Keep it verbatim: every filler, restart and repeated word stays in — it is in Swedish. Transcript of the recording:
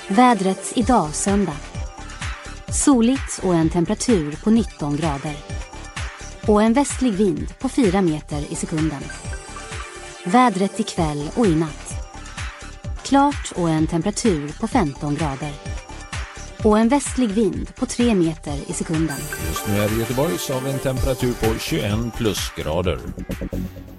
Vädret idag söndag. Soligt och en temperatur på nitton grader. Och en västlig vind på fyra meter i sekunden. Vädret ikväll och i natt. Klart och en temperatur på femton grader. Och en västlig vind på tre meter i sekunden. Just nu är det Göteborgs av en temperatur på tjugoen plusgrader.